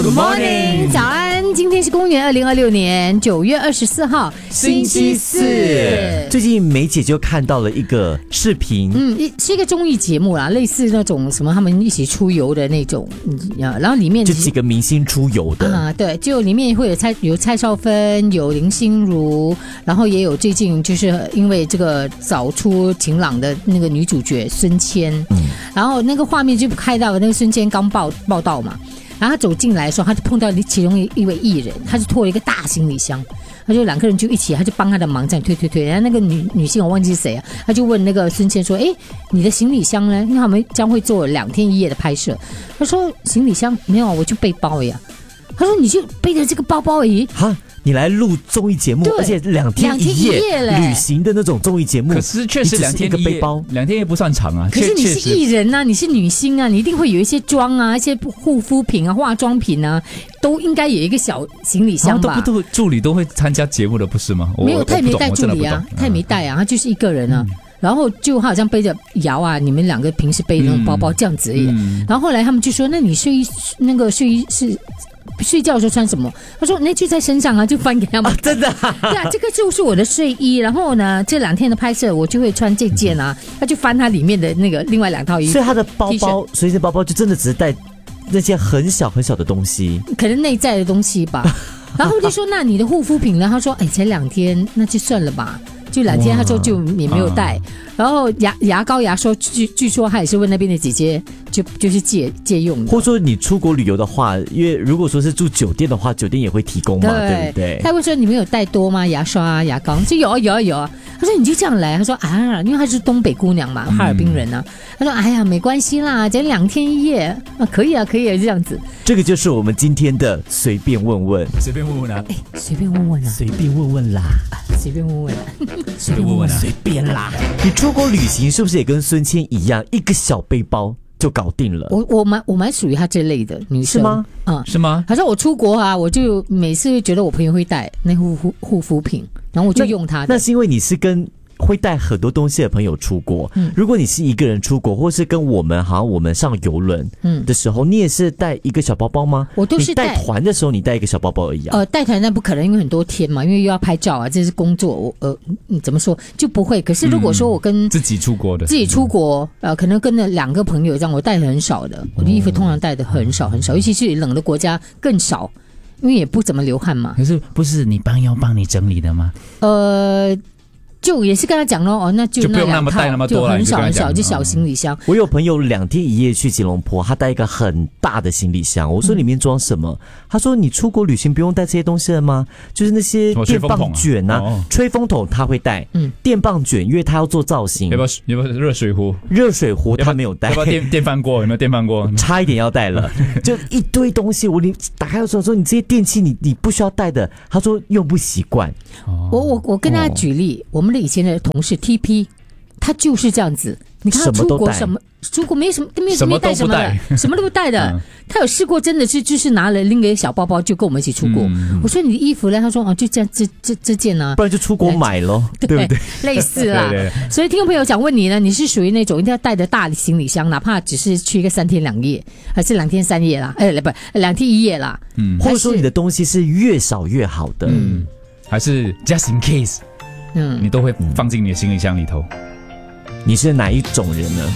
Good morning， 早安！今天是公元2026年9月24号，星期四。 最近梅姐就看到了一个视频， 是一个综艺节目啦，类似那种什么他们一起出游的那种，然后里面就几个明星出游的啊，对，就里面会有蔡少芬，有林心如，然后也有最近就是因为这个早出晴朗的那个女主角孙千，然后那个画面就拍到那个孙千刚报道嘛。然后他走进来的时候，他就碰到其中一位艺人，他就拖了一个大行李箱，他就两个人就一起，他就帮他的忙这样推。然后那个女性我忘记是谁啊，他就问那个孙茜说：“哎，你的行李箱呢？因为他们将会做2天1夜的拍摄。”他说：“行李箱没有，我就背包呀。”他说：“你就背着这个包包而已。” 哈，你来录综艺节目，而且2天1夜旅行的那种综艺节目， 可是确实2天1夜背包 ，2天1夜不算长啊。 可是你是艺人啊，你是女星啊，你一定会有一些妆啊，一些护肤品啊、化妆品啊，都应该有一个小行李箱吧？ 都助理都会参加节目的不是吗？ 没有，他也没带助理啊，他也没带啊，他就是一个人啊。然后就好像背着瑶啊，你们两个平时背那种包包这样子而已。然后后来他们就说：“那你睡衣是？”睡觉的时候穿什么？他说那就在身上啊，就翻给他们。 真的对啊，这个就是我的睡衣。然后呢，这2天的拍摄我就会穿这件啊。他就翻他里面的那个另外2套衣服。 所以他的包包，随身包包就真的只是带那些很小很小的东西， 可能内在的东西吧。然后就说那你的护肤品呢？他说才2天，那就算了吧。就2天，他说就也没有带。然后牙膏、牙刷，据说他也是问那边的姐姐，就是借用的。 或者说你出国旅游的话，因为如果说是住酒店的话，酒店也会提供嘛，对不对？ 他会说你们有带多吗？牙刷啊、牙膏，就有啊。他说你就这样来，他说啊，因为他是东北姑娘嘛，哈尔滨人啊。他说哎呀，没关系啦，只2天1夜啊，可以啊，这样子。 这个就是我们今天的随便问问， 随便问问啊， 随便问问啊， 随便问问啦， 随便问问啊， 随便问问啊， 随便啦。你出国旅行是不是也跟孙茜一样，一个小背包就搞定了？ 我蛮属于她这类的女生， 是吗？ 是吗？ 好像我出国啊，我就每次觉得我朋友会带那护肤品，然后我就用它的。 那是因为你是跟会带很多东西的朋友出国，如果你是一个人出国，或是跟我们上邮轮的时候，你也是带一个小包包吗？ 我都是带团的时候，你带一个小包包而已啊。 带团那不可能，因为很多天嘛，因为又要拍照啊，这是工作，怎么说就不会。可是如果说我跟自己出国， 可能跟了2个朋友这样，我带很少的，我的衣服通常带的很少，尤其是冷的国家更少，因为也不怎么流汗嘛。 可是不是你要帮你整理的吗？ 就也是跟他讲咯，那就不用那么带那么多， 就很少，就小行李箱。 我有朋友2天1夜去吉隆坡，他带一个很大的行李箱。我说里面装什么？他说你出国旅行不用带这些东西了吗？就是那些电棒卷啊，吹风筒他会带，电棒卷，因为他要做造型。 要不要热水壶？ 热水壶他没有带。 要不要电饭锅？有没有电饭锅？ 差一点要带了，就一堆东西。你打开的时候说你这些电器你不需要带的，他说用不习惯。 我跟大家举例，我们的以前的同事 TP， 他就是这样子。你看他出国出国没什么带什么的，什么都不带的。他有试过，真的是就是拎个小包包就跟我们一起出国。我说你的衣服呢？他说就这样这件啊， 不然就出国买咯，对不对？ 类似啦。所以听众朋友想问你呢，你是属于那种一定要带着大的行李箱，哪怕只是去一个3天2夜，还是2天3夜啦？不，2天1夜啦。 或者说你的东西是越少越好的， 还是 just in case，你都会放进你的行李箱里头。 你是哪一种人呢？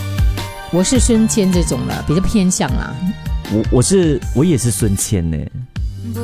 我是孙茜这种了，比较偏向啦。 我也是孙茜呢。